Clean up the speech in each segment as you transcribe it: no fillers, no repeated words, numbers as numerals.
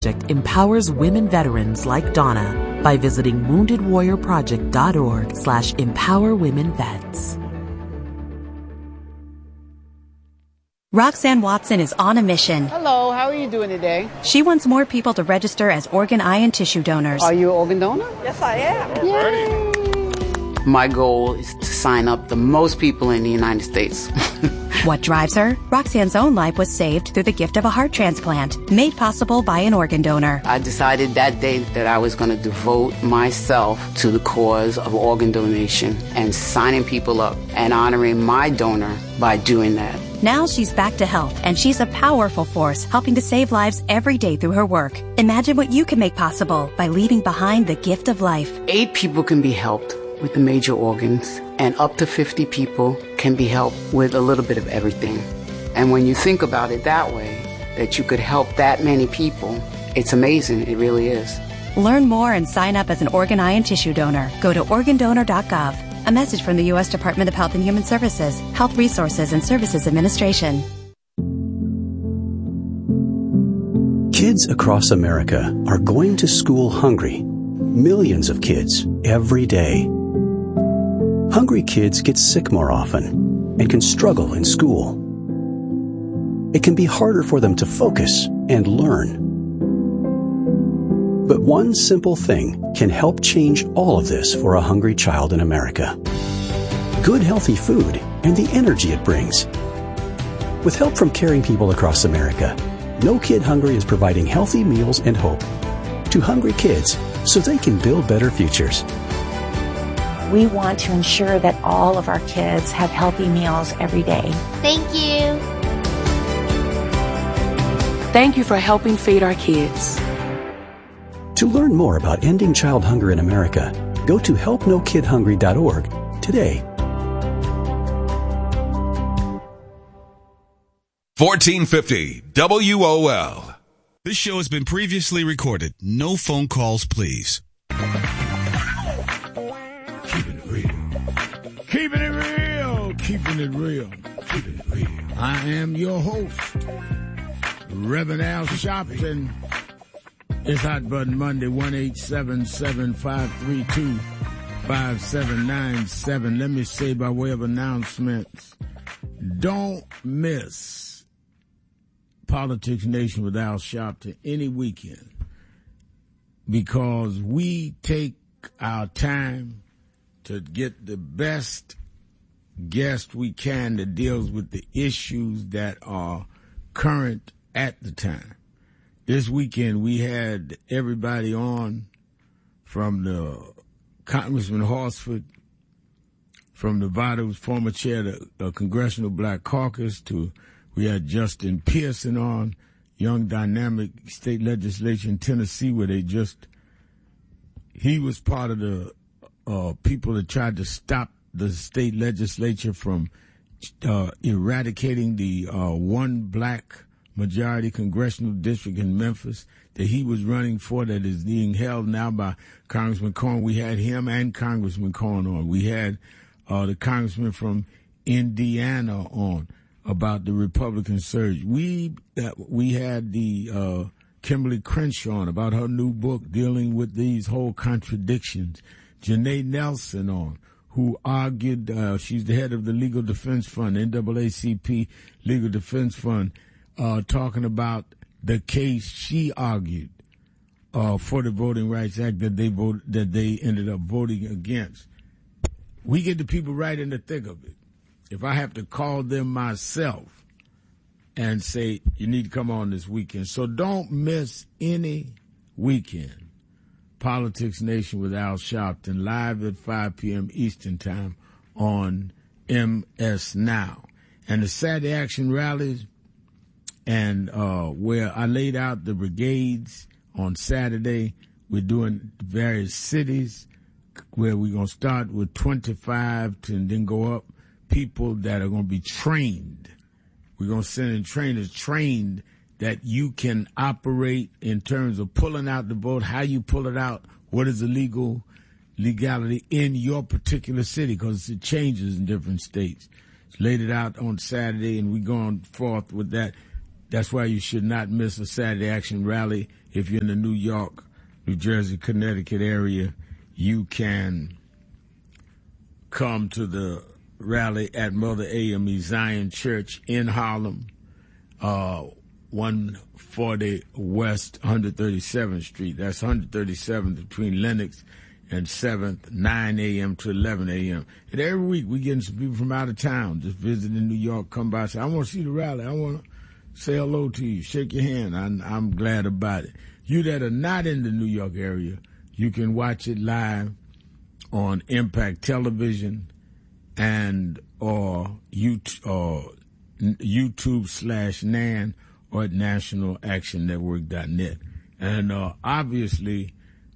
Project empowers women veterans like Donna by visiting woundedwarriorproject.org/empowerwomenvets. Roxanne Watson is on a mission. Hello, how are you doing today? She wants more people to register as organ, eye, and tissue donors. Are you an organ donor? Yes, I am. Yay. My goal is to sign up the most people in the United States. What drives her? Roxanne's own life was saved through the gift of a heart transplant, made possible by an organ donor. I decided that day that I was going to devote myself to the cause of organ donation and signing people up and honoring my donor by doing that. Now she's back to health, and she's a powerful force helping to save lives every day through her work. Imagine what you can make possible by leaving behind the gift of life. 8 people can be helped with the major organs, and up to 50 people can be helped with a little bit of everything. And when you think about it that way, that you could help that many people, it's amazing. It really is. Learn more and sign up as an organ, eye, and tissue donor. Go to organdonor.gov. A message from the U.S. Department of Health and Human Services, Health Resources and Services Administration. Kids across America are going to school hungry. Millions of kids every day. Hungry kids get sick more often and can struggle in school. It can be harder for them to focus and learn. But one simple thing can help change all of this for a hungry child in America. Good, healthy food and the energy it brings. With help from caring people across America, No Kid Hungry is providing healthy meals and hope to hungry kids so they can build better futures. We want to ensure that all of our kids have healthy meals every day. Thank you. Thank you for helping feed our kids. To learn more about ending child hunger in America, go to helpnokidhungry.org today. 1450 WOL. This show has been previously recorded. No phone calls, please. Keeping it real. Keeping it real. Keeping it real. Keeping it real. I am your host, Reverend Al Sharpton. It's Hot Button Monday, 1-877-532-5797. Let me say by way of announcements, don't miss Politics Nation with Al Sharpton any weekend, because we take our time to get the best guest we can that deals with the issues that are current at the time. This weekend we had everybody on, from the Congressman Horsford, from Nevada, who's former chair of the Congressional Black Caucus, to we had Justin Pearson on, young dynamic state legislature in Tennessee, where he was part of the people that tried to stop the state legislature from eradicating the one black majority congressional district in Memphis that he was running for, that is being held now by Congressman Cohen. We had him and Congressman Cohen on. We had the congressman from Indiana on about the Republican surge. We had the Kimberly Crenshaw on about her new book dealing with these whole contradictions. Janae Nelson on, who argued, she's the head of the Legal Defense Fund, NAACP Legal Defense Fund, talking about the case she argued for the Voting Rights Act that they ended up voting against. We get the people right in the thick of it. If I have to call them myself and say, you need to come on this weekend. So don't miss any weekend. Politics Nation with Al Sharpton, live at 5 p.m. Eastern Time on MS Now. And the Saturday Action rallies, and where I laid out the brigades on Saturday, we're doing various cities, where we're going to start with 25 and then go up, people that are going to be trained. We're going to send in trainers trained that you can operate in terms of pulling out the vote, how you pull it out, what is the legality in your particular city, because it changes in different states. It's laid it out on Saturday, and we're going forth with that. That's why you should not miss a Saturday Action rally if you're in the New York, New Jersey, Connecticut area, you can come to the rally at Mother AME Zion Church in Harlem, 140 West 137th Street. That's 137th between Lenox and 7th, 9 a.m. to 11 a.m. And every week we getting some people from out of town just visiting New York, come by and say, I want to see the rally. I want to say hello to you, shake your hand. I'm glad about it. You that are not in the New York area, you can watch it live on Impact Television and or YouTube/NAN or at nationalactionnetwork.net. And obviously,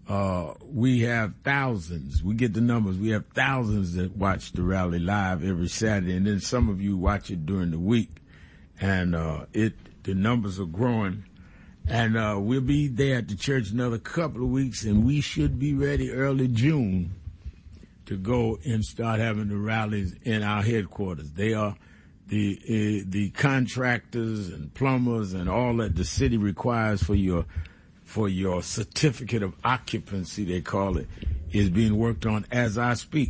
we have thousands. We get the numbers. We have thousands that watch the rally live every Saturday, and then some of you watch it during the week. And the numbers are growing. And we'll be there at the church another couple of weeks, and we should be ready early June to go and start having the rallies in our headquarters. They are the contractors and plumbers and all that the city requires for your certificate of occupancy, they call it, is being worked on as I speak.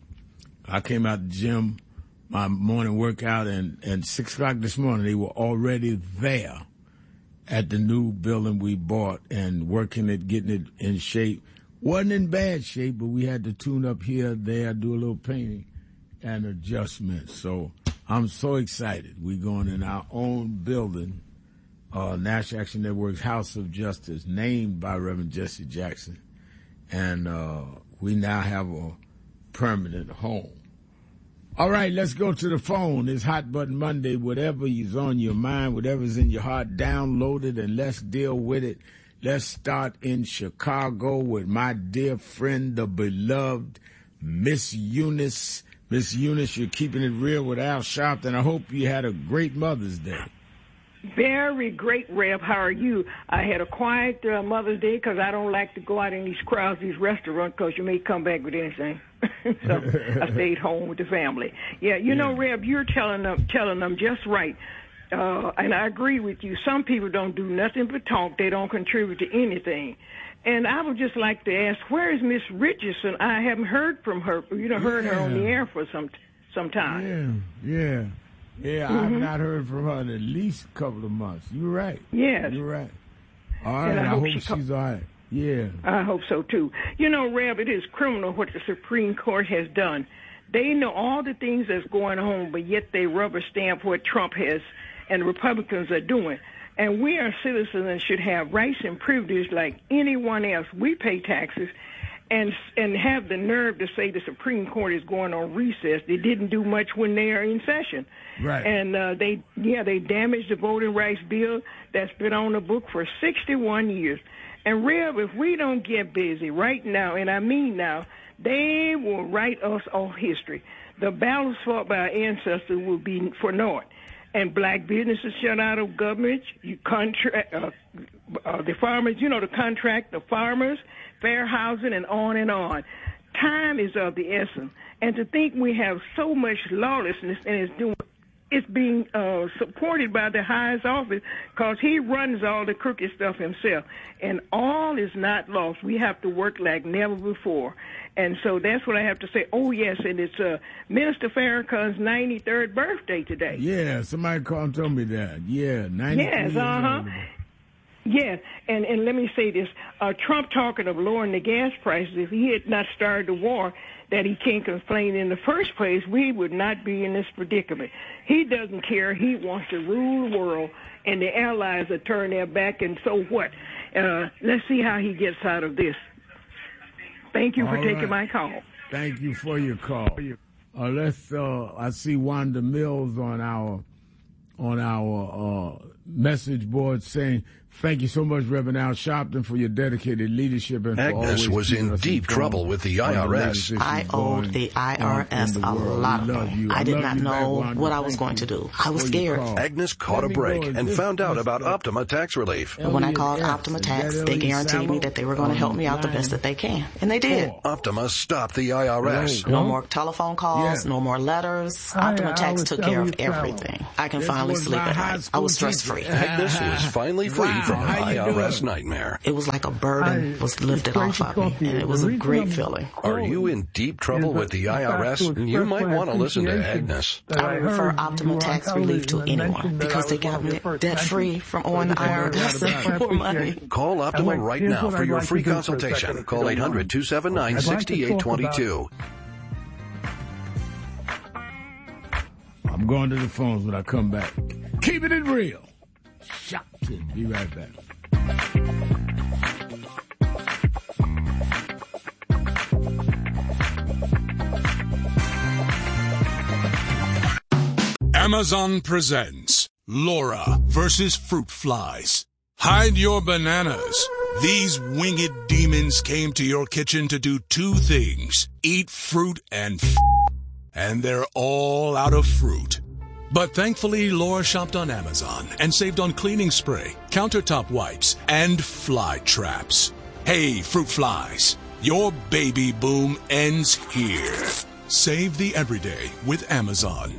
I came out the gym, my morning workout, and 6 o'clock this morning, they were already there at the new building we bought and working it, getting it in shape. Wasn't in bad shape, but we had to tune up here, there, do a little painting and adjustments. So I'm so excited. We're going in our own building, National Action Network's House of Justice, named by Reverend Jesse Jackson. And we now have a permanent home. All right, let's go to the phone. It's Hot Button Monday. Whatever is on your mind, whatever's in your heart, download it and let's deal with it. Let's start in Chicago with my dear friend, the beloved Miss Eunice. Miss Eunice, you're keeping it real with Al Sharpton. I hope you had a great Mother's Day. Very great, Reb. How are you? I had a quiet Mother's Day because I don't like to go out in these crowds, these restaurants, because you may come back with anything. So I stayed home with the family. Yeah, you know, Reb, you're telling them just right. And I agree with you. Some people don't do nothing but talk. They don't contribute to anything. And I would just like to ask, where is Miss Richardson? I haven't heard from her. Heard her on the air for some time. Yeah. I've not heard from her in at least a couple of months. You're right. Yes. You're right. All right, I hope she's all right. Yeah. I hope so, too. You know, Reb, it is criminal what the Supreme Court has done. They know all the things that's going on, but yet they rubber stamp what Trump has and the Republicans are doing. And we are citizens and should have rights and privileges like anyone else. We pay taxes and have the nerve to say the Supreme Court is going on recess. They didn't do much when they are in session. Right. And they damaged the voting rights bill that's been on the book for 61 years. And, Reb, if we don't get busy right now, and I mean now, they will write us off history. The battles fought by our ancestors will be for naught. And black businesses shut out of government. You contract the farmers, the contract, the farmers, fair housing, and on and on. Time is of the essence. And to think we have so much lawlessness and it's being supported by the highest office because he runs all the crooked stuff himself. And all is not lost. We have to work like never before. And so that's what I have to say. Oh, yes, and it's Minister Farrakhan's 93rd birthday today. Yeah, somebody called and told me that. Yeah, 93 Yes, Yes, and let me say this. Trump talking of lowering the gas prices, if he had not started the war that he can't complain in the first place, we would not be in this predicament. He doesn't care. He wants to rule the world, and the allies are turning their back, and so what? Let's see how he gets out of this. Thank you for taking my call. Thank you for your call. I see Wanda Mills on our message board saying, thank you so much, Reverend Al Sharpton, for your dedicated leadership. And Agnes was in deep trouble with the IRS. I owed the IRS a lot of money. I did not know what I was going to do. I was scared. Agnes caught a break and found out about Optima tax relief. When I called Optima Tax, they guaranteed me that they were going to help me out the best that they can. And they did. Optima stopped the IRS. No more telephone calls, no more letters. Optima Tax took care of everything. I can finally sleep at night. I was stress-free. Agnes was finally free from her IRS nightmare. It was like a burden was lifted off of me, and it was a great feeling. Are you in deep trouble with the IRS? You might want to listen to Agnes. I would refer Optima Tax Relief to anyone because they got me debt-free from owing the IRS and more money. Call Optima right now for your free consultation. Call 800-279-6822. I'm going to the phones when I come back. Keeping it real. Shop City. Be right back. Amazon presents Laura versus Fruit Flies. Hide your bananas. These winged demons came to your kitchen to do two things: eat fruit and they're all out of fruit. But thankfully, Laura shopped on Amazon and saved on cleaning spray, countertop wipes, and fly traps. Hey, fruit flies, your baby boom ends here. Save the everyday with Amazon.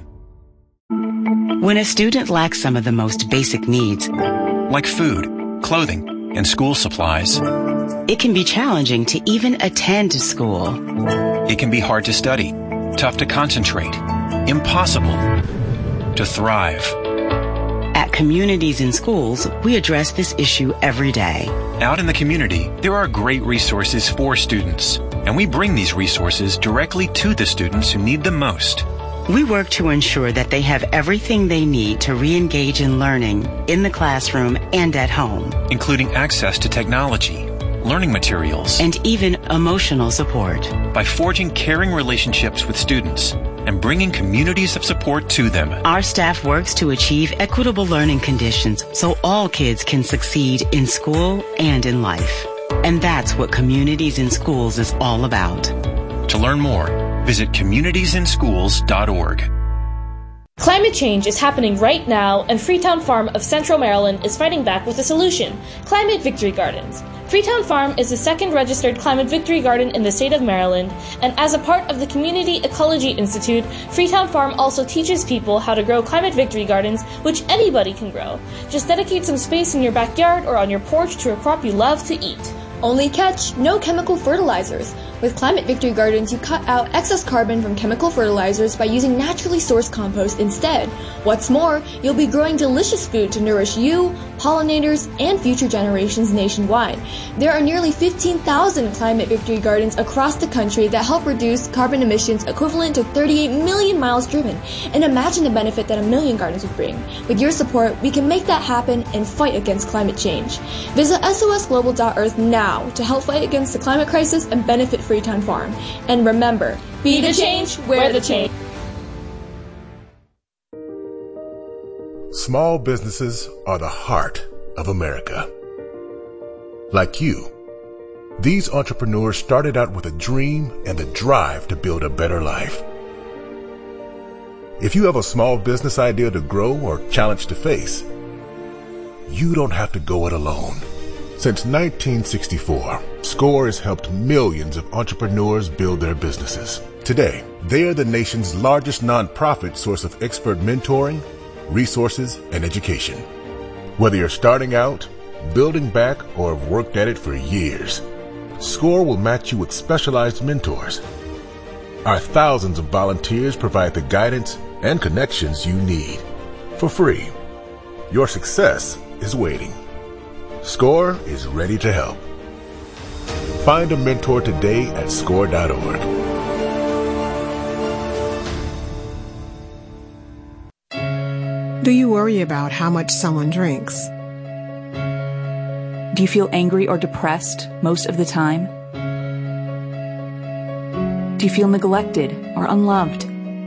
When a student lacks some of the most basic needs, like food, clothing, and school supplies, it can be challenging to even attend school. It can be hard to study, tough to concentrate, impossible to thrive. At Communities in Schools, we address this issue every day. Out in the community, there are great resources for students, and we bring these resources directly to the students who need them most. We work to ensure that they have everything they need to re-engage in learning in the classroom and at home, including access to technology, learning materials, and even emotional support. By forging caring relationships with students and bringing communities of support to them, our staff works to achieve equitable learning conditions so all kids can succeed in school and in life. And that's what Communities in Schools is all about. To learn more, visit communitiesinschools.org. Climate change is happening right now, and Freetown Farm of Central Maryland is fighting back with a solution: Climate Victory Gardens. Freetown Farm is the second registered Climate Victory Garden in the state of Maryland, and as a part of the Community Ecology Institute, Freetown Farm also teaches people how to grow Climate Victory Gardens, which anybody can grow. Just dedicate some space in your backyard or on your porch to a crop you love to eat. Only catch, no chemical fertilizers. With Climate Victory Gardens, you cut out excess carbon from chemical fertilizers by using naturally sourced compost instead. What's more, you'll be growing delicious food to nourish you, pollinators, and future generations nationwide. There are nearly 15,000 Climate Victory Gardens across the country that help reduce carbon emissions equivalent to 38 million miles driven. And imagine the benefit that a million gardens would bring. With your support, we can make that happen and fight against climate change. Visit sosglobal.earth now to help fight against the climate crisis and benefit Freetown Farm. And remember, be the change, wear the change. Small businesses are the heart of America. Like you, these entrepreneurs started out with a dream and the drive to build a better life. If you have a small business idea to grow or challenge to face, you don't have to go it alone. Since 1964, SCORE has helped millions of entrepreneurs build their businesses. Today, they are the nation's largest nonprofit source of expert mentoring, resources, and education. Whether you're starting out, building back, or have worked at it for years, SCORE will match you with specialized mentors. Our thousands of volunteers provide the guidance and connections you need for free. Your success is waiting. SCORE is ready to help. Find a mentor today at SCORE.org. Do you worry about how much someone drinks? Do you feel angry or depressed most of the time? Do you feel neglected or unloved?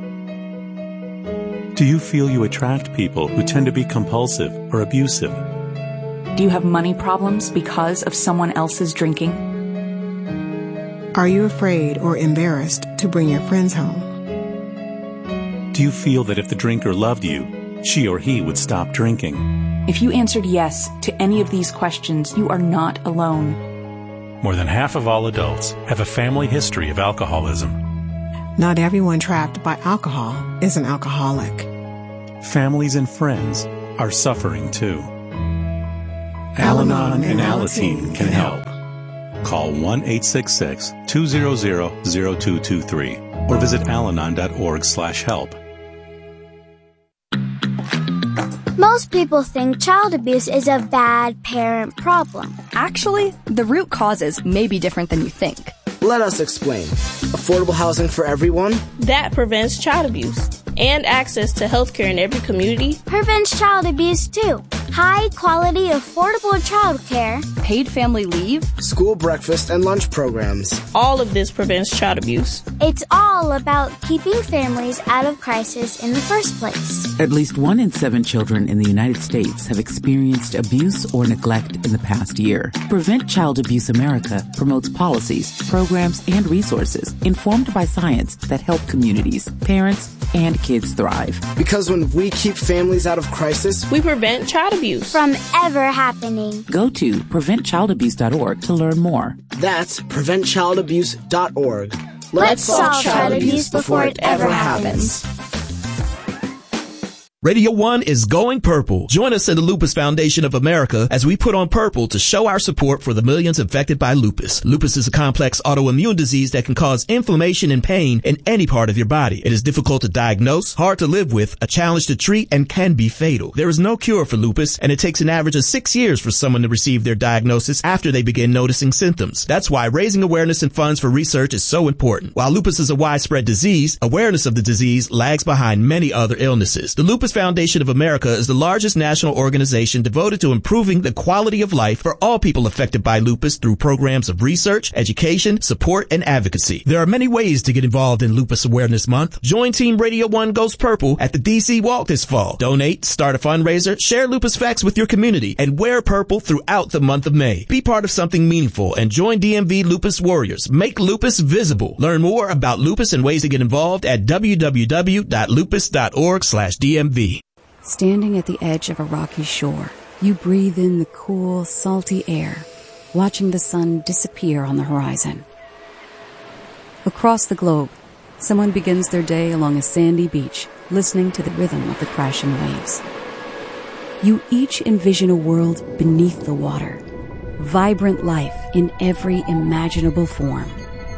Do you feel you attract people who tend to be compulsive or abusive? Do you have money problems because of someone else's drinking? Are you afraid or embarrassed to bring your friends home? Do you feel that if the drinker loved you, she or he would stop drinking? If you answered yes to any of these questions, you are not alone. More than half of all adults have a family history of alcoholism. Not everyone trapped by alcohol is an alcoholic. Families and friends are suffering too. Al-Anon and Alateen can help. Call 1-866-200-0223 or visit alanon.org/help. Most people think child abuse is a bad parent problem. Actually, the root causes may be different than you think. Let us explain. Affordable housing for everyone? That prevents child abuse. And access to healthcare in every community prevents child abuse too. High quality, affordable child care, paid family leave, school breakfast and lunch programs. All of this prevents child abuse. It's all about keeping families out of crisis in the first place. At least 1 in 7 children in the United States have experienced abuse or neglect in the past year. Prevent Child Abuse America promotes policies, programs, and resources informed by science that help communities, parents, and kids thrive. Because when we keep families out of crisis, we prevent child abuse from ever happening. Go to preventchildabuse.org to learn more. That's preventchildabuse.org. Let's solve child abuse before it ever happens. Radio 1 is going purple. Join us in the Lupus Foundation of America as we put on purple to show our support for the millions affected by lupus. Lupus is a complex autoimmune disease that can cause inflammation and pain in any part of your body. It is difficult to diagnose, hard to live with, a challenge to treat, and can be fatal. There is no cure for lupus, and it takes an average of 6 years for someone to receive their diagnosis after they begin noticing symptoms. That's why raising awareness and funds for research is so important. While lupus is a widespread disease, awareness of the disease lags behind many other illnesses. The Lupus Foundation of America is the largest national organization devoted to improving the quality of life for all people affected by lupus through programs of research, education, support, and advocacy. There are many ways to get involved in Lupus Awareness Month. Join Team Radio 1 Goes Purple at the DC Walk this fall. Donate, start a fundraiser, share lupus facts with your community, and wear purple throughout the month of May. Be part of something meaningful and join DMV Lupus Warriors. Make lupus visible. Learn more about lupus and ways to get involved at www.lupus.org/DMV. Standing at the edge of a rocky shore, you breathe in the cool, salty air, watching the sun disappear on the horizon. Across the globe, someone begins their day along a sandy beach, listening to the rhythm of the crashing waves. You each envision a world beneath the water, vibrant life in every imaginable form.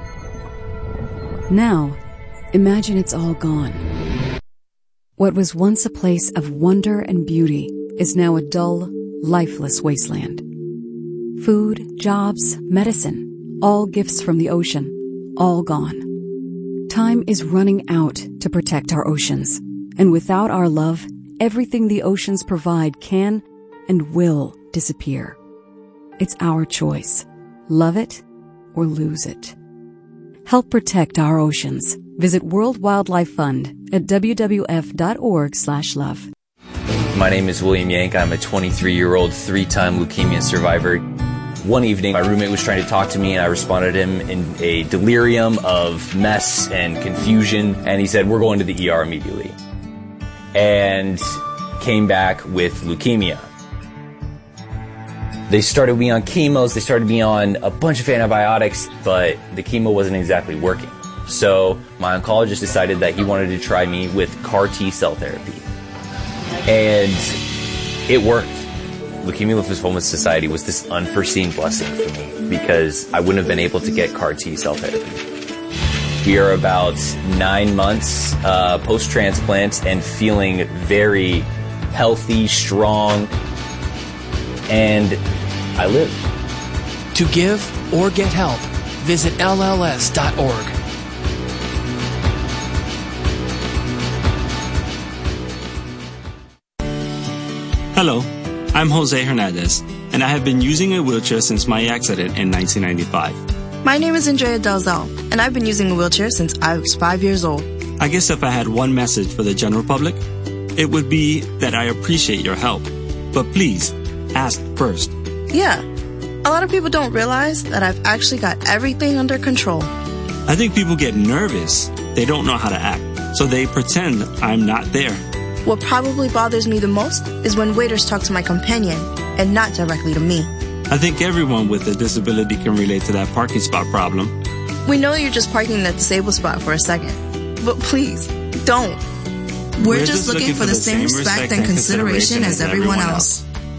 Now, imagine it's all gone. What was once a place of wonder and beauty is now a dull, lifeless wasteland. Food, jobs, medicine, all gifts from the ocean, all gone. Time is running out to protect our oceans, and without our love, everything the oceans provide can and will disappear. It's our choice. Love it or lose it. Help protect our oceans. Visit World Wildlife Fund at wwf.org/love. My name is William Yank. I'm a 23-year-old 3-time leukemia survivor. One evening, my roommate was trying to talk to me, and I responded to him in a delirium of mess and confusion, and he said, "We're going to the ER immediately." And came back with leukemia. They started me on chemos, they started me on a bunch of antibiotics, but the chemo wasn't exactly working. So my oncologist decided that he wanted to try me with CAR T-cell therapy. And it worked. Leukemia Lymphoma Society was this unforeseen blessing for me because I wouldn't have been able to get CAR T-cell therapy. We are about 9 months post-transplant and feeling very healthy, strong, and I live. To give or get help, visit LLS.org. Hello, I'm Jose Hernandez, and I have been using a wheelchair since my accident in 1995. My name is Andrea Dalzell, and I've been using a wheelchair since I was 5 years old. I guess if I had one message for the general public, it would be that I appreciate your help. But please, ask first. Yeah, a lot of people don't realize that I've actually got everything under control. I think people get nervous. They don't know how to act, so they pretend I'm not there. What probably bothers me the most is when waiters talk to my companion and not directly to me. I think everyone with a disability can relate to that parking spot problem. We know you're just parking in that disabled spot for a second, but please, don't. We're just looking for the same respect and consideration as everyone else.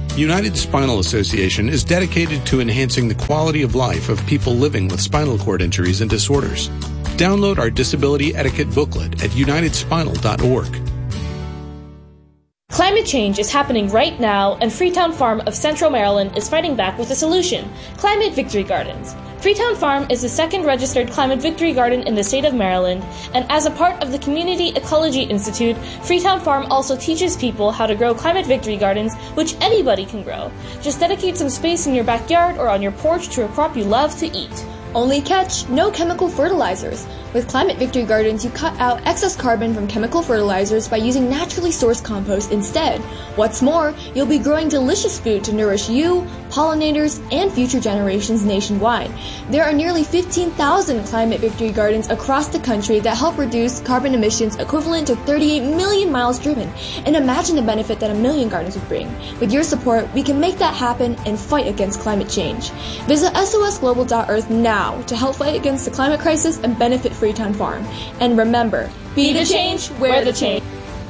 United Spinal Association is dedicated to enhancing the quality of life of people living with spinal cord injuries and disorders. Download our disability etiquette booklet at unitedspinal.org. Climate change is happening right now, and Freetown Farm of Central Maryland is fighting back with a solution: Climate Victory Gardens. Freetown Farm is the second registered Climate Victory Garden in the state of Maryland, and as a part of the Community Ecology Institute, Freetown Farm also teaches people how to grow Climate Victory Gardens, which anybody can grow. Just dedicate some space in your backyard or on your porch to a crop you love to eat. Only catch, no chemical fertilizers. With Climate Victory Gardens, you cut out excess carbon from chemical fertilizers by using naturally sourced compost instead. What's more, you'll be growing delicious food to nourish you, pollinators, and future generations nationwide. There are nearly 15,000 Climate Victory Gardens across the country that help reduce carbon emissions equivalent to 38 million miles driven. And imagine the benefit that a million gardens would bring. With your support, we can make that happen and fight against climate change. Visit sosglobal.earth now to help fight against the climate crisis and benefit Freetown Farm. And remember, be the change, wear the change.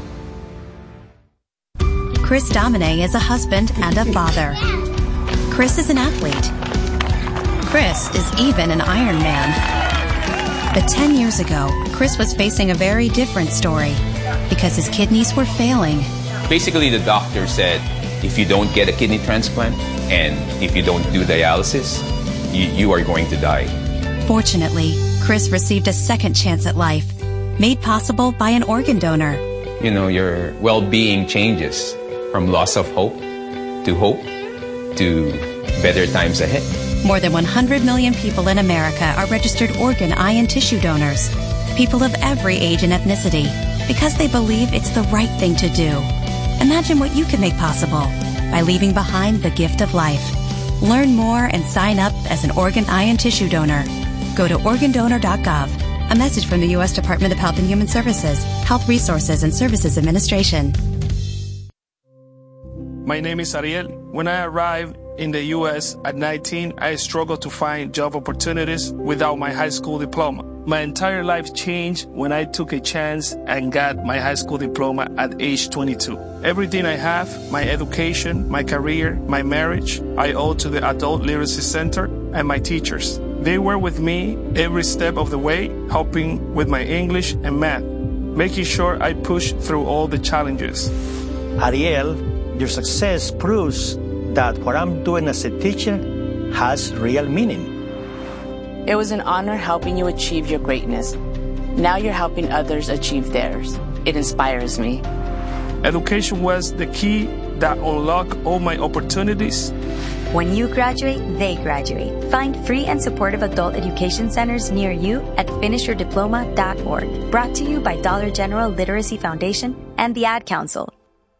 Chris Domine is a husband and a father. Chris is an athlete. Chris is even an Ironman. But 10 years ago, Chris was facing a very different story because his kidneys were failing. Basically, the doctor said, if you don't get a kidney transplant and if you don't do dialysis, you are going to die. Fortunately, Chris received a second chance at life, made possible by an organ donor. You know, your well-being changes from loss of hope to better times ahead. More than 100 million people in America are registered organ, eye, and tissue donors. People of every age and ethnicity, because they believe it's the right thing to do. Imagine what you can make possible by leaving behind the gift of life. Learn more and sign up as an organ, eye, and tissue donor. Go to organdonor.gov. A message from the U.S. Department of Health and Human Services, Health Resources and Services Administration. My name is Ariel. When I arrived in the U.S. at 19, I struggled to find job opportunities without my high school diploma. My entire life changed when I took a chance and got my high school diploma at age 22. Everything I have, my education, my career, my marriage, I owe to the Adult Literacy Center and my teachers. They were with me every step of the way, helping with my English and math, making sure I pushed through all the challenges. Ariel, your success proves that what I'm doing as a teacher has real meaning. It was an honor helping you achieve your greatness. Now you're helping others achieve theirs. It inspires me. Education was the key that unlocked all my opportunities. When you graduate, they graduate. Find free and supportive adult education centers near you at finishyourdiploma.org. Brought to you by Dollar General Literacy Foundation and the Ad Council.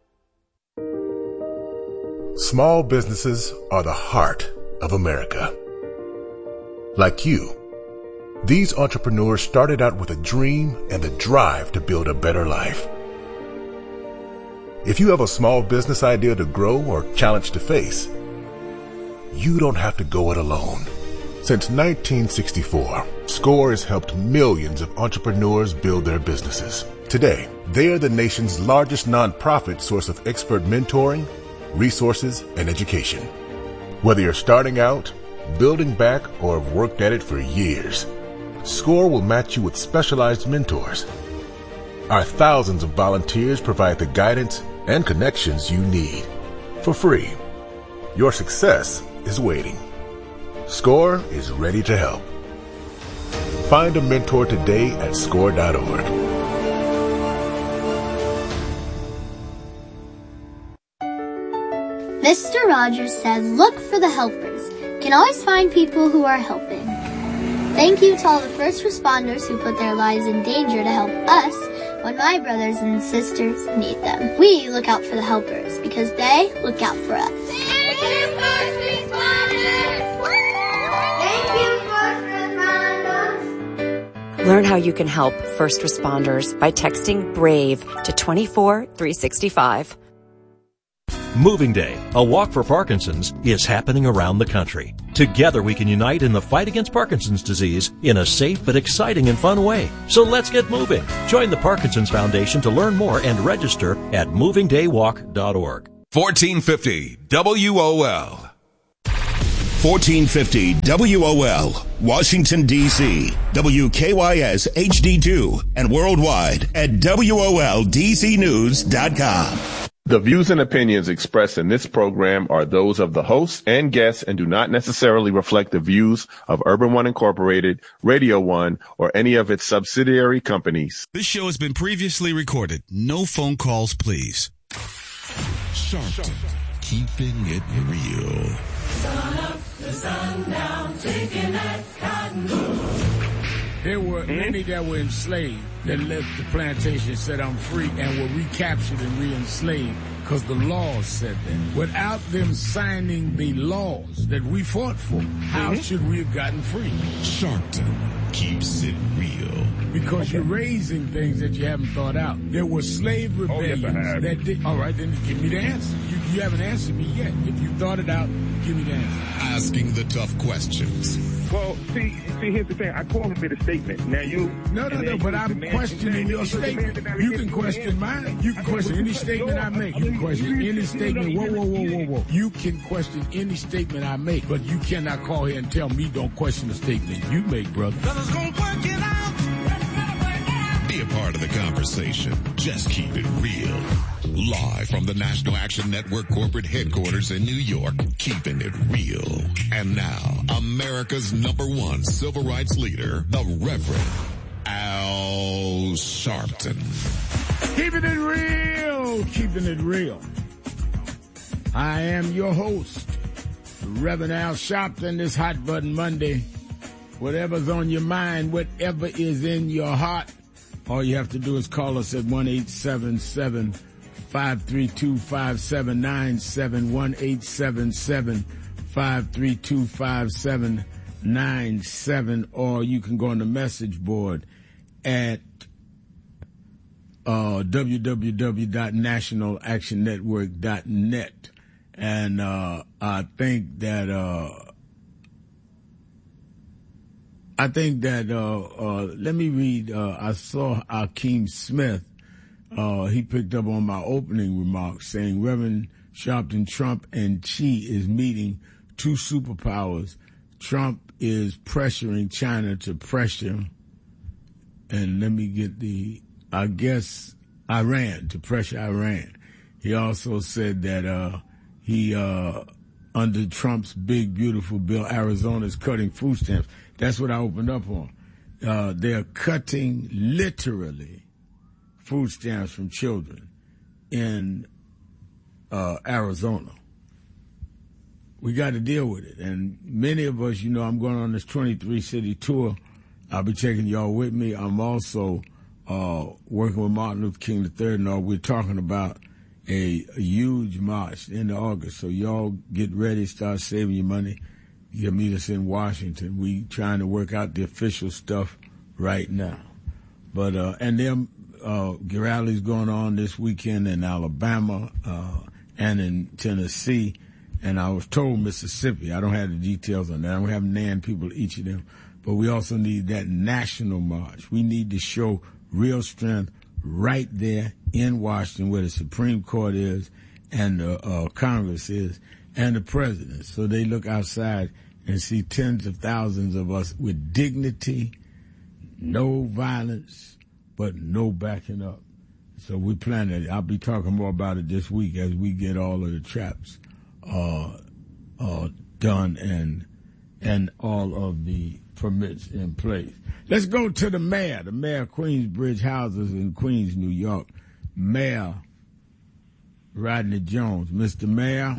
Small businesses are the heart of America. Like you, these entrepreneurs started out with a dream and the drive to build a better life. If you have a small business idea to grow or challenge to face, you don't have to go it alone. Since 1964, SCORE has helped millions of entrepreneurs build their businesses. Today, they are the nation's largest nonprofit source of expert mentoring, resources, and education. Whether you're starting out, building back, or have worked at it for years, SCORE will match you with specialized mentors. Our thousands of volunteers provide the guidance and connections you need for free. Your success is waiting. SCORE is ready to help. Find a mentor today at SCORE.org. Mr. Rogers said, look for the helpers. You can always find people who are helping. Thank you to all the first responders who put their lives in danger to help us when my brothers and sisters need them. We look out for the helpers because they look out for us. Thank you, first responders! Thank you, first responders! Learn how you can help first responders by texting BRAVE to 24365. Moving Day, a walk for Parkinson's, is happening around the country. Together we can unite in the fight against Parkinson's disease in a safe but exciting and fun way. So let's get moving. Join the Parkinson's Foundation to learn more and register at movingdaywalk.org. 1450 WOL. 1450 WOL, Washington, D.C., WKYS HD2, and worldwide at WOLDCnews.com. The views and opinions expressed in this program are those of the hosts and guests and do not necessarily reflect the views of Urban One Incorporated, Radio One, or any of its subsidiary companies. This show has been previously recorded. No phone calls, please. Sharpton, keeping it real. Sun up, the sun down, taking that cotton. There were many that were enslaved that left the plantation, said I'm free, and were recaptured and re-enslaved because the laws said that. Without them signing the laws that we fought for, how should we have gotten free? Sharpton keeps it real. Because you're raising things that you haven't thought out. There were slave rebellions that did. All right, then give me the answer. You haven't answered me yet. If you thought it out, give me the answer. Asking the tough questions. Well, see, here's the thing. I call him with a statement. Now you... No, but I'm questioning your statement. You can question mine. You can question any statement I make. You can question any statement. Whoa. You can question any statement I make, but you cannot call here and tell me don't question the statement you make, brother. Be a part of the conversation. Just keep it real. Live from the National Action Network corporate headquarters in New York, keeping it real. And now, America's #1 civil rights leader, the Reverend Al Sharpton. Keeping it real. Keeping it real. I am your host, Reverend Al Sharpton, this Hot Button Monday. Whatever's on your mind, whatever is in your heart, all you have to do is call us at 1-877-532-5797, 1-877-532-5797, or you can go on the message board at www.nationalactionnetwork.net. And I think that let me read, I saw Akeem Smith, he picked up on my opening remarks saying Reverend Sharpton, Trump and Xi is meeting two superpowers. Trump is pressuring China to pressure, and let me get Iran, to pressure Iran. He also said that under Trump's big, beautiful bill, Arizona is cutting food stamps. That's what I opened up on. They're cutting, literally, food stamps from children in Arizona. We got to deal with it. And many of us, I'm going on this 23-city tour. I'll be taking y'all with me. I'm also working with Martin Luther King III and all. We're talking about a huge march in August. So y'all get ready, start saving your money. You meet us in Washington. We trying to work out the official stuff right now. But, and then, rallies going on this weekend in Alabama, and in Tennessee. And I was told Mississippi. I don't have the details on that. I don't have named people, each of them. But we also need that national march. We need to show real strength right there in Washington where the Supreme Court is and the Congress is and the president. So they look outside and see tens of thousands of us with dignity, no violence, but no backing up. So we plan it. I'll be talking more about it this week as we get all of the traps done and all of the permits in place. Let's go to the mayor of Queensbridge Houses in Queens, New York, Mayor Rodney Jones. Mr. Mayor.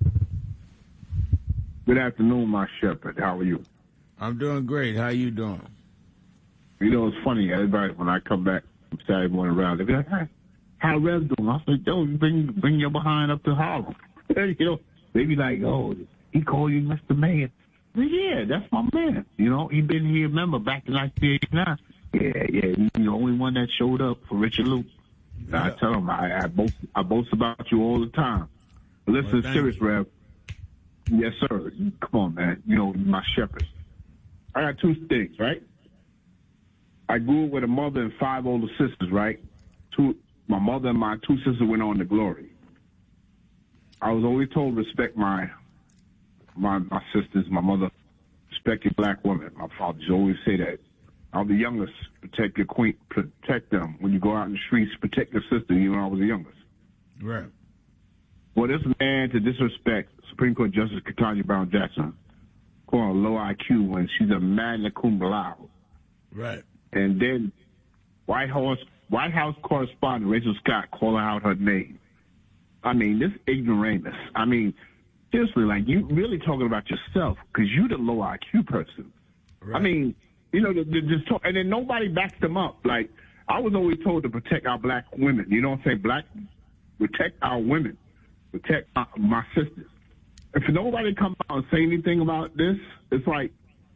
Good afternoon, my shepherd. How are you? I'm doing great. How you doing? It's funny. Everybody, when I come back from Saturday morning around, they be like, "Hey, how Rev doing?" I said, "Yo, bring your behind up to Harlem." They be like, "Oh, he called you Mr. Mayor." Yeah, that's my man. He been here, remember, back in 1989. Yeah, he's the only one that showed up for Richard Luke. Yeah. I tell him, I boast about you all the time. But listen, serious, Rev. Yes, sir. Come on, man. My shepherd. I got two things, right? I grew up with a mother and 5 older sisters, right? My mother and my 2 sisters went on to glory. I was always told respect my sisters, my mother, respect your black woman. My father used to always say that. I'm the youngest. Protect your queen. Protect them. When you go out in the streets, protect your sister, even when I was the youngest. Right. Well, this man to disrespect Supreme Court Justice Ketanji Brown Jackson, calling her low IQ when she's a magna cum laude. Right. And then White House correspondent Rachel Scott calling out her name. I mean, this ignoramus. I mean, seriously, like, you really talking about yourself because you the low IQ person. Right. I mean, you know, just talk, and then nobody backs them up. Like, I was always told to protect our black women. You know what I'm saying? Protect our women. Protect my sisters. If nobody comes out and say anything about this, it's like,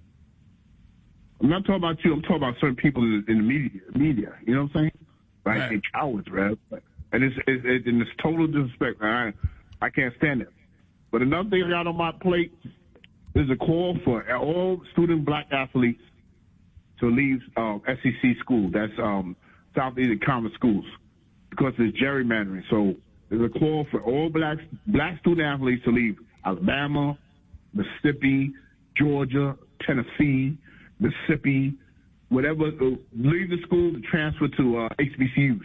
I'm not talking about you. I'm talking about certain people in the media. You know what I'm saying? Like, right. They cowards, Rev. And it's total disrespect. I can't stand it. But another thing I got on my plate is a call for all student black athletes to leave SEC school. That's Southeastern Conference schools, because it's gerrymandering. So there's a call for all black student athletes to leave Alabama, Mississippi, Georgia, Tennessee, Mississippi, whatever. Leave the school to transfer to HBCUs.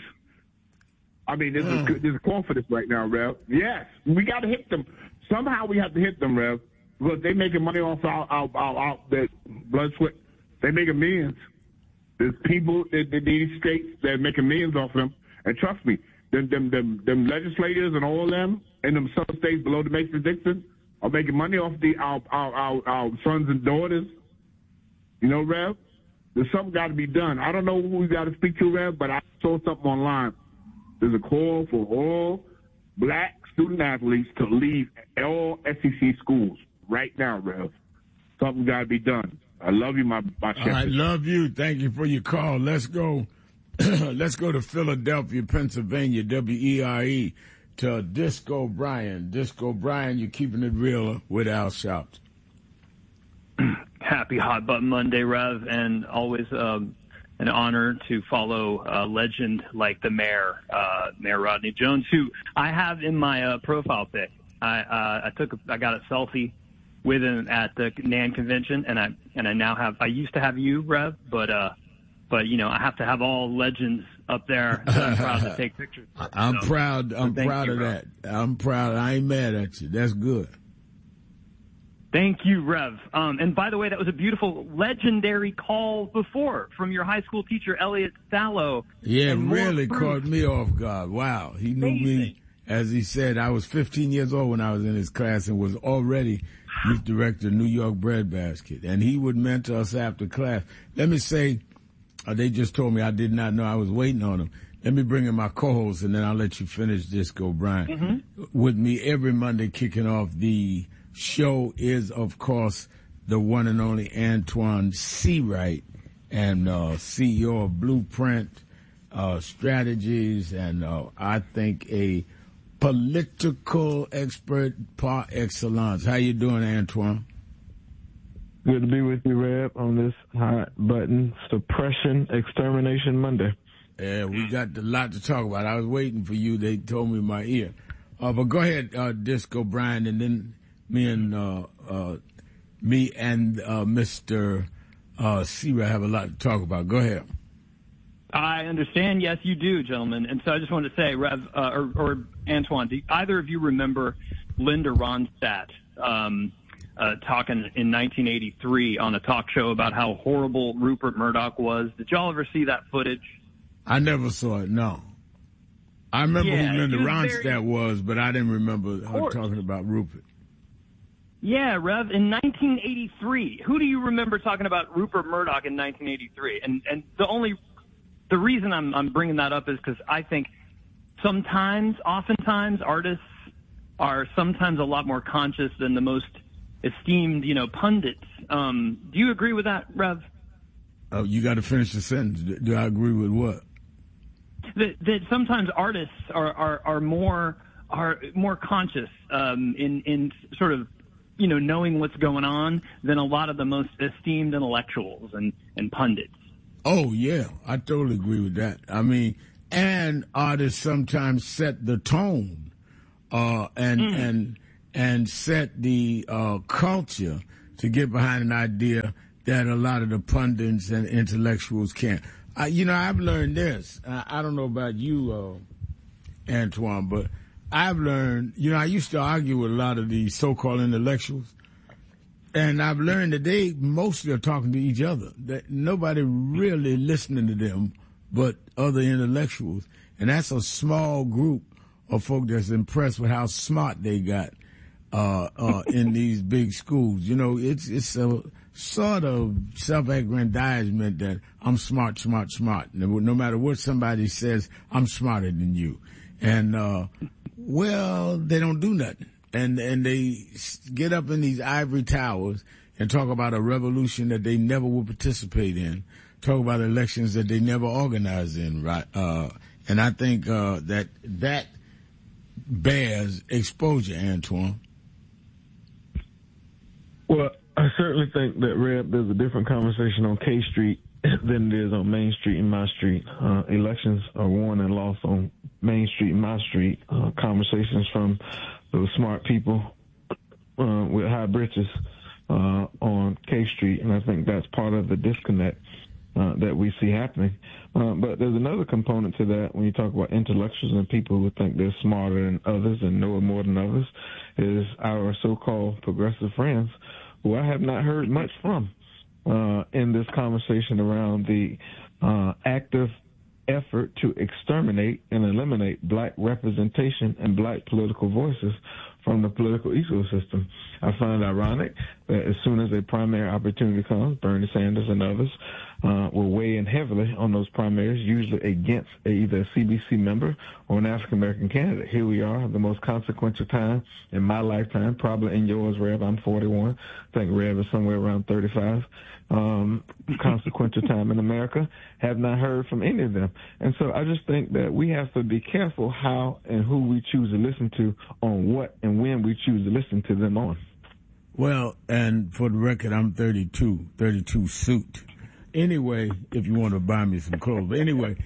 I mean, there's a call for this right now, Rev. Yes, we got to hit them. Somehow we have to hit them, Rev, because they making money off our their blood, sweat. They making millions. There's people in these states that are making millions off them. And trust me, them legislators and all of them in them southern states below the Mason-Dixon are making money off our sons and daughters. You know, Rev, there's something got to be done. I don't know who we got to speak to, Rev, but I saw something online. There's a call for all black student athletes to leave all SEC schools right now, Rev. Something got to be done. I love you, my shepherd. I love you. Thank you for your call. Let's go. Let's go to Philadelphia, Pennsylvania, WERE, to Disco Brian. Disco Brian, you're keeping it real with Al Sharpton. Happy Hot Button Monday, Rev, and always an honor to follow a legend like the mayor, Mayor Rodney Jones, who I have in my profile pic. I got a selfie with him at the NAN convention, and I now have. I used to have you, Rev, but you know, I have to have all legends up there. So I'm proud to take pictures. I'm proud. I'm proud of that. I'm proud. I ain't mad at you. That's good. Thank you, Rev. And by the way, that was a beautiful, legendary call before from your high school teacher, Elliot Sallow. Yeah, really caught me off guard. Wow. He knew me, as he said, I was 15 years old when I was in his class and was already youth director of New York Breadbasket. And he would mentor us after class. Let me say, they just told me I did not know. I was waiting on him. Let me bring in my co-host, and then I'll let you finish Disco Brian. Mm-hmm. With me every Monday kicking off the show is, of course, the one and only Antoine Seawright, and CEO of Blueprint Strategies, and I think a political expert par excellence. How you doing, Antoine? Good to be with you, Reb, on this hot button suppression extermination Monday. Yeah, we got a lot to talk about. I was waiting for you. They told me in my ear. But go ahead, Disco Brian, and then me and Mr. Seawright have a lot to talk about. Go ahead. I understand. Yes, you do, gentlemen. And so I just wanted to say, Rev, or Antoine, do either of you remember Linda Ronstadt talking in 1983 on a talk show about how horrible Rupert Murdoch was? Did y'all ever see that footage? I never saw it, no. I remember who Linda Ronstadt was, but I didn't remember her talking about Rupert. Yeah, Rev, in 1983. Who do you remember talking about Rupert Murdoch in 1983? And the reason I'm bringing that up is because I think oftentimes, artists are sometimes a lot more conscious than the most esteemed, pundits. Do you agree with that, Rev? Oh, you got to finish the sentence. Do I agree with what? That sometimes artists are more conscious in sort of knowing what's going on than a lot of the most esteemed intellectuals and pundits. Oh yeah, I totally agree with that. I mean, and artists sometimes set the tone and set the culture to get behind an idea that a lot of the pundits and intellectuals can't. I've learned this. I don't know about you, Antoine, but I've learned, I used to argue with a lot of the so-called intellectuals, and I've learned that they mostly are talking to each other, that nobody really listening to them but other intellectuals. And that's a small group of folk that's impressed with how smart they got in these big schools. It's a sort of self-aggrandizement that I'm smart. No matter what somebody says, I'm smarter than you. And, they don't do nothing. And they get up in these ivory towers and talk about a revolution that they never will participate in, talk about elections that they never organized in, right? And I think that bears exposure, Antoine. Well, I certainly think that, Reb, there's a different conversation on K Street than it is on Main Street and my street. Elections are won and lost on Main Street and my street. Conversations from those smart people with high britches on K Street, and I think that's part of the disconnect that we see happening. But there's another component to that when you talk about intellectuals and people who think they're smarter than others and know more than others, is our so-called progressive friends, who I have not heard much from in this conversation around the active effort to exterminate and eliminate black representation and black political voices from the political ecosystem. I find it ironic that as soon as a primary opportunity comes, Bernie Sanders and others will weigh in heavily on those primaries, usually against either a CBC member or an African-American candidate. Here we are, the most consequential time in my lifetime, probably in yours, Rev. I'm 41. I think Rev is somewhere around 35. Consequential time in America. Have not heard from any of them. And so I just think that we have to be careful how and who we choose to listen to on what and when we choose to listen to them on. Well, and for the record, I'm 32 suit. Anyway, if you want to buy me some clothes. But anyway,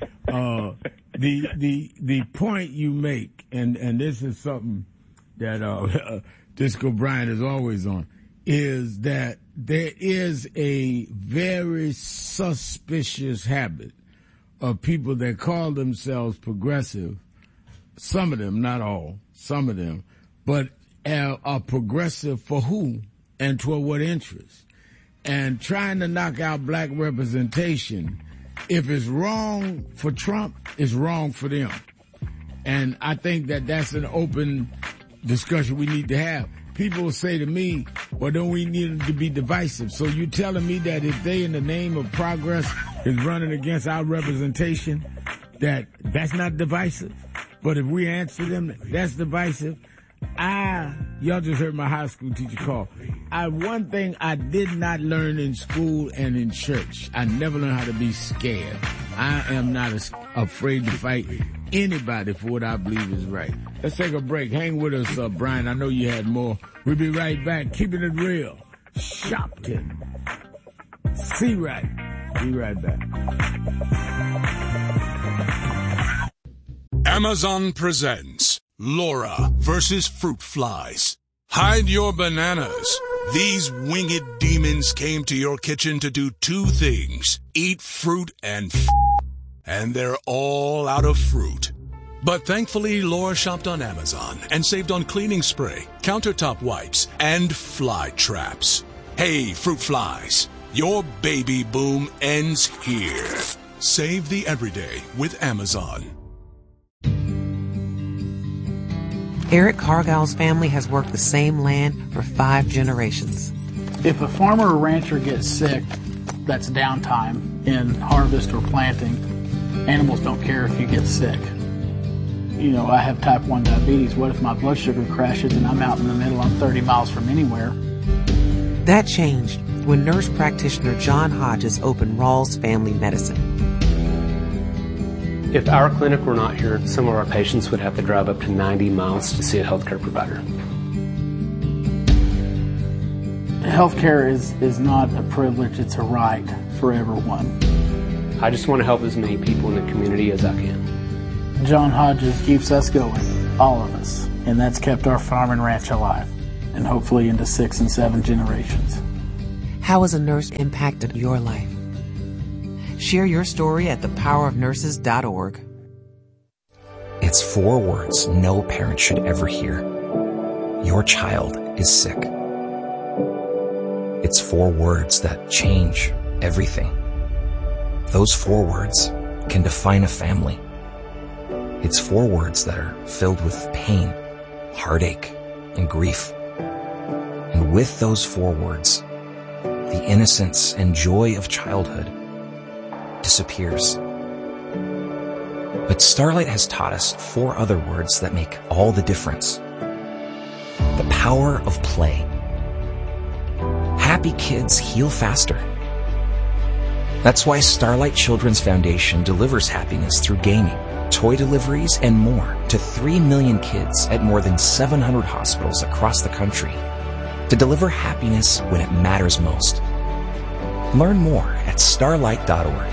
the point you make, and this is something that Disco Bryant is always on, is that there is a very suspicious habit of people that call themselves progressive, some of them, not all, some of them, but are progressive for who and toward what interest. And trying to knock out black representation, if it's wrong for Trump, it's wrong for them. And I think that that's an open discussion we need to have. People will say to me, well, don't we need to be divisive? So you telling me that if they, in the name of progress, is running against our representation, that's not divisive? But if we answer them, that's divisive? Y'all just heard my high school teacher call. One thing I did not learn in school and in church, I never learned how to be scared. I am not afraid to fight anybody for what I believe is right. Let's take a break. Hang with us, Brian. I know you had more. We'll be right back. Keeping it real. Shopton. C-Right. Be right back. Amazon presents Laura versus Fruit Flies. Hide your bananas. These winged demons came to your kitchen to do two things: eat fruit and and they're all out of fruit. But thankfully, Laura shopped on Amazon and saved on cleaning spray, countertop wipes, and fly traps. Hey, fruit flies, your baby boom ends here. Save the everyday with Amazon. Eric Cargill's family has worked the same land for 5 generations. If a farmer or rancher gets sick, that's downtime in harvest or planting. Animals don't care if you get sick. You know, I have type 1 diabetes. What if my blood sugar crashes and I'm out in the middle, I'm 30 miles from anywhere? That changed when nurse practitioner John Hodges opened Rawls Family Medicine. If our clinic were not here, some of our patients would have to drive up to 90 miles to see a healthcare provider. Healthcare is not a privilege, it's a right for everyone. I just want to help as many people in the community as I can. John Hodges keeps us going, all of us. and that's kept our farm and ranch alive, and hopefully into 6 and 7 generations. How has a nurse impacted your life? Share your story at thepowerofnurses.org. It's 4 words no parent should ever hear. Your child is sick. It's 4 words that change everything. Those 4 words can define a family. It's 4 words that are filled with pain, heartache, and grief. And with those 4 words, the innocence and joy of childhood disappears. But Starlight has taught us 4 other words that make all the difference. The power of play. Happy kids heal faster. That's why Starlight Children's Foundation delivers happiness through gaming, toy deliveries, and more to 3 million kids at more than 700 hospitals across the country to deliver happiness when it matters most. Learn more at starlight.org.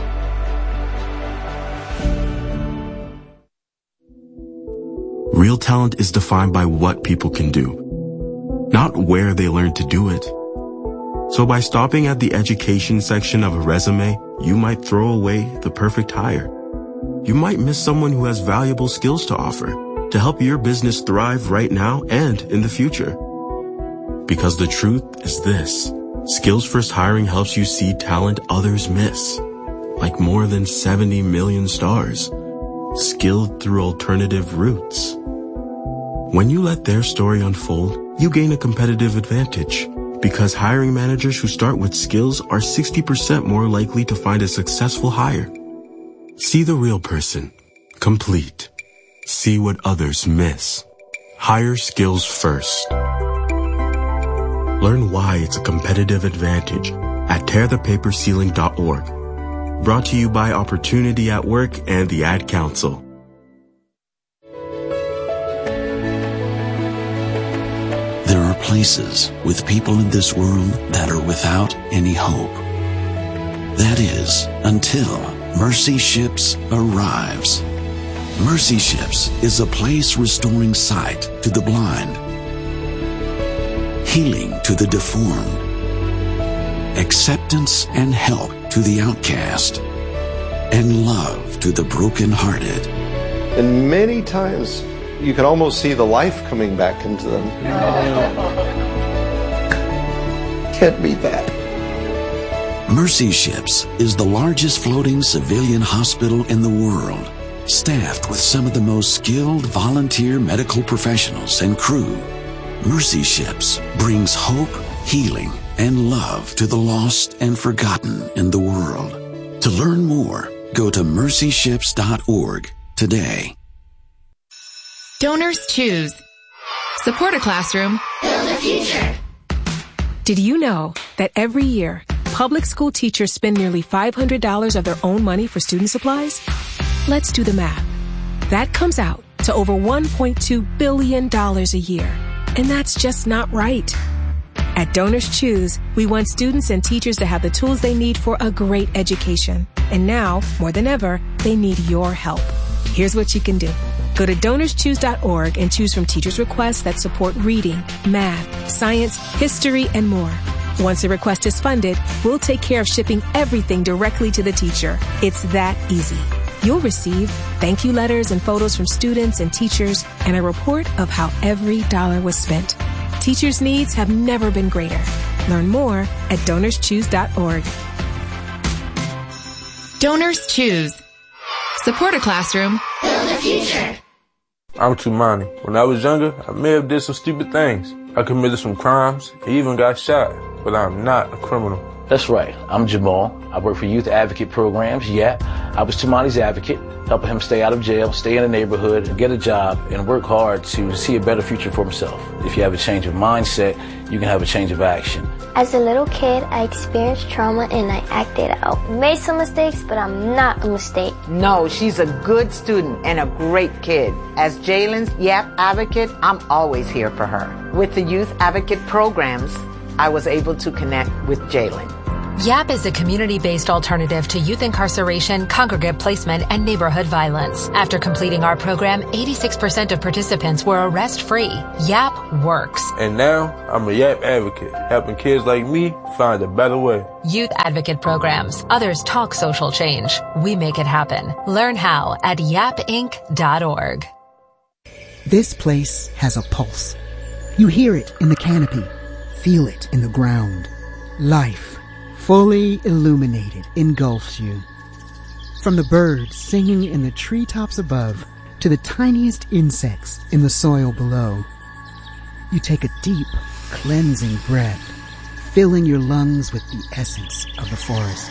Real talent is defined by what people can do, not where they learn to do it. So by stopping at the education section of a resume, you might throw away the perfect hire. You might miss someone who has valuable skills to offer to help your business thrive right now and in the future. Because the truth is this: Skills First Hiring helps you see talent others miss, like more than 70 million stars, skilled through alternative routes. When you let their story unfold, you gain a competitive advantage, because hiring managers who start with skills are 60% more likely to find a successful hire. See the real person, complete. See what others miss. Hire skills first. Learn why it's a competitive advantage at tearthepaperceiling.org. Brought to you by Opportunity at Work and the Ad Council. There are places with people in this world that are without any hope. That is, until Mercy Ships arrives. Mercy Ships is a place restoring sight to the blind, healing to the deformed, acceptance and help to the outcast, and love to the brokenhearted. And many times you can almost see the life coming back into them. Can't beat that. Mercy Ships is the largest floating civilian hospital in the world, staffed with some of the most skilled volunteer medical professionals and crew. Mercy Ships brings hope, healing, and love to the lost and forgotten in the world. To learn more, go to mercyships.org today. Donors Choose. Support a classroom. Build a future. Did you know that every year, public school teachers spend nearly $500 of their own money for student supplies? Let's do the math. That comes out to over $1.2 billion a year. And that's just not right. At Donors Choose, we want students and teachers to have the tools they need for a great education. And now, more than ever, they need your help. Here's what you can do. Go to DonorsChoose.org and choose from teachers' requests that support reading, math, science, history, and more. Once a request is funded, we'll take care of shipping everything directly to the teacher. It's that easy. You'll receive thank you letters and photos from students and teachers and a report of how every dollar was spent. Teachers' needs have never been greater. Learn more at DonorsChoose.org. Donors Choose. Support a classroom. Build a future. I'm Tumani. When I was younger, I may have did some stupid things. I committed some crimes, even got shot, but I'm not a criminal. That's right. I'm Jamal. I work for youth advocate programs. Yeah, I was Tumani's advocate, helping him stay out of jail, stay in the neighborhood, get a job, and work hard to see a better future for himself. If you have a change of mindset, you can have a change of action. As a little kid, I experienced trauma and I acted out. Made some mistakes, but I'm not a mistake. No, she's a good student and a great kid. As Jalen's YAP advocate, I'm always here for her. With the youth advocate programs, I was able to connect with Jalen. YAP is a community-based alternative to youth incarceration, congregate placement, and neighborhood violence. After completing our program, 86% of participants were arrest-free. YAP works. And now, I'm a YAP advocate, helping kids like me find a better way. Youth Advocate Programs. Others talk social change. We make it happen. Learn how at yapinc.org. This place has a pulse. You hear it in the canopy, feel it in the ground. Life, fully illuminated, engulfs you. From the birds singing in the treetops above to the tiniest insects in the soil below, you take a deep, cleansing breath, filling your lungs with the essence of the forest.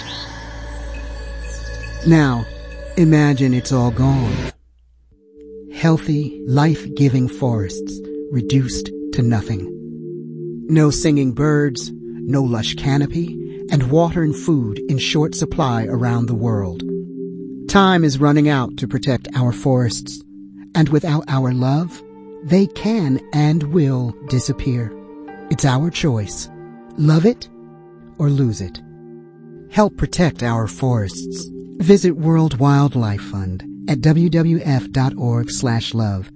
Now, imagine it's all gone. Healthy, life-giving forests reduced to nothing. No singing birds, no lush canopy, and water and food in short supply around the world. Time is running out to protect our forests, and without our love, they can and will disappear. It's our choice. Love it or lose it. Help protect our forests. Visit World Wildlife Fund at wwf.org/love